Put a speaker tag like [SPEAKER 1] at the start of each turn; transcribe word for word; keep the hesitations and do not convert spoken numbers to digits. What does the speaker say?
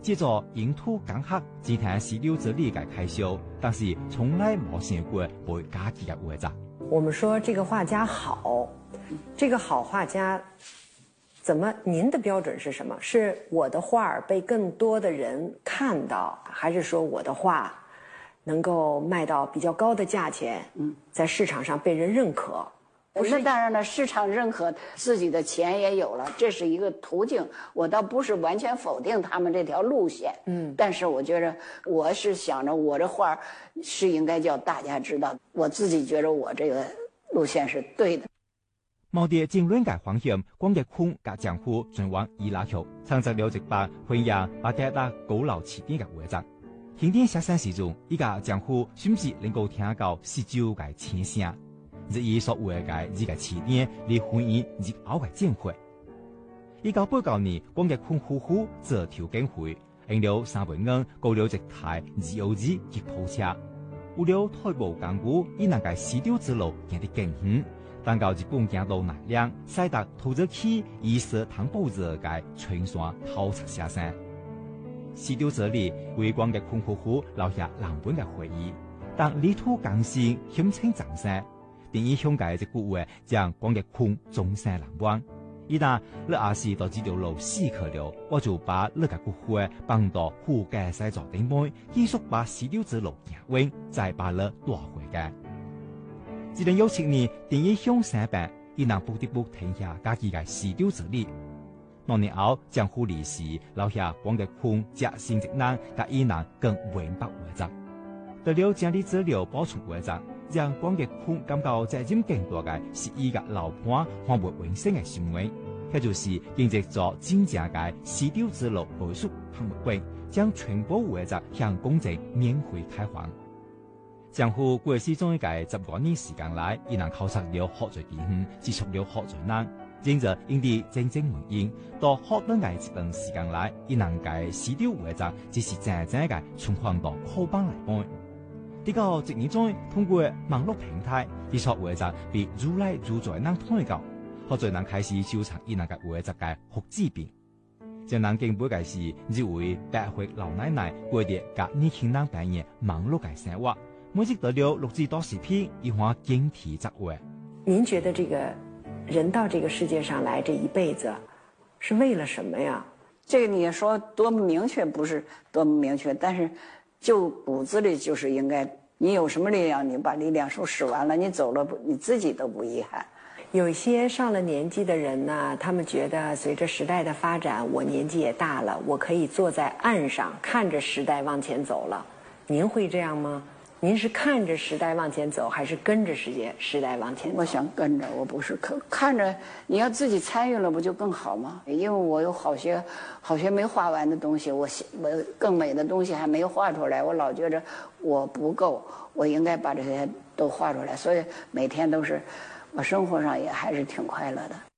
[SPEAKER 1] 接着印土讲学，只听石榴子理解开销，但是从来冇想过会家己嘅画作。
[SPEAKER 2] 我们说这个画家好，这个好画家，怎么？您的标准是什么？是我的画儿被更多的人看到，还是说我的画能够卖到比较高的价钱？嗯，在市场上被人认可。
[SPEAKER 3] 不是，当然了，市场认可，自己的钱也有了，这是一个途径。我倒不是完全否定他们这条路线，嗯，但是我觉得我是想着我这画是应该叫大家知道，我自己觉得我这个路线是对的。
[SPEAKER 1] 毛地争论嘅方向，光嘅空甲江湖轉往伊拉克，參雜了一把弘揚巴格達高樓起點嘅畫作。經典寫生時中，依家江湖甚至能夠聽到十九嘅聲聲。日以所畫嘅呢個起點，離婚姻日後嘅戰會。一九八九年，光嘅空夫婦這條經會，用了三倍銀購了一台二號機吉普車，為了台步港股，以能嘅絲綢之路行得更遠。但到日本行到南梁，使得土著起以色坦布者嘅全山透徹下山。絲綢之路為光嘅空夫婦留下難忘嘅回憶，但泥土更新險清長生。電影香港嘅古話將光嘅空終生難忘。一旦你也是到這條路死去了，我就把你嘅骨灰放到湖嘅西座頂邊，繼續把絲綢之路行穩，再把你奪回嘅。二零一七年，電影香港版伊能不得不停下家己嘅絲綢之路。多年後，江湖歷史留下光嘅空夾性職能，甲伊能更穩白畫作。得了這啲資料補充畫作，讓光嘅空感到責任更多嘅是伊個老伴還沒完成嘅行為，佢就是經歷咗真正嘅絲綢之路倍數項目會，將全部畫作向公眾免費開放。江湖過去中一屆十多年時間來，伊能考察了學在地方，接觸了學在難，因着因啲真正原因，到學等嘅一段時間來，伊能嘅絲綢畫作只是真正嘅從放到課本來搬。呢個職業中通過網絡平台，啲學畫作被越來越在能推廣，學在能開始收藏伊能嘅畫作嘅複製品。將能經背嘅是一位百歲老奶奶過啲甲年輕人扮演網絡嘅生活。每次得了六至多視頻，一畫經體作畫。
[SPEAKER 2] 您覺得這個人到這個世界上來這一輩子，是為了什麼呀？
[SPEAKER 3] 這個你也說多麼明確，不是多麼明確，但是就骨子裡就是應該，你有什麼力量，你把力量都使完了，你走了，你自己都不遺憾。
[SPEAKER 2] 有一些上了年紀的人呢，他們覺得隨着時代的發展，我年紀也大了，我可以坐在岸上看着時代往前走了。您會這樣嗎？您是看着時代往前走，還是跟着時間時代往前走？
[SPEAKER 3] 我想跟着，我不是看看着。你要自己參與了，不就更好嗎？因為我有好些好些沒畫完的東西，我我更美的東西還沒有畫出來，我老覺着我不夠，我應該把這些都畫出來。所以每天都是，我生活上也還是挺快樂的。